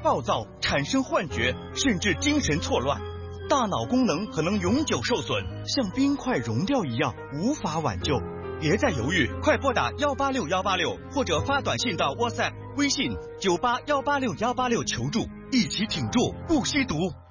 暴躁、产生幻觉，甚至精神错乱。大脑功能可能永久受损，像冰块融掉一样，无法挽救。别再犹豫，快拨打186186，或者发短信到 WhatsApp、微信98186186求助，一起挺住，不吸毒。